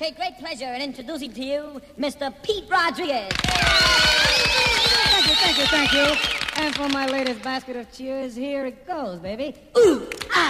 take great pleasure in introducing to you Mr. Pete Rodriguez. Thank you. And for my latest basket of cheers, here it goes, baby. Ooh!